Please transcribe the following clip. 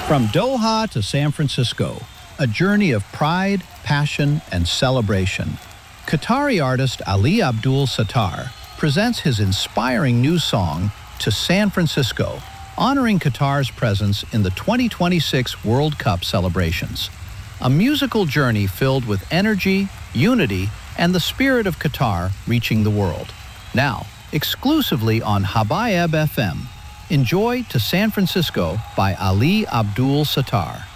From Doha to San Francisco, a journey of pride, passion, and celebration. Qatari artist Ali Abdul Sattar presents his inspiring new song, To San Francisco, honoring Qatar's presence in the 2026 World Cup celebrations. A musical journey filled with energy, unity, and the spirit of Qatar reaching the world. Now, exclusively on Habayeb FM. Enjoy To San Francisco by Ali Abdul Sattar.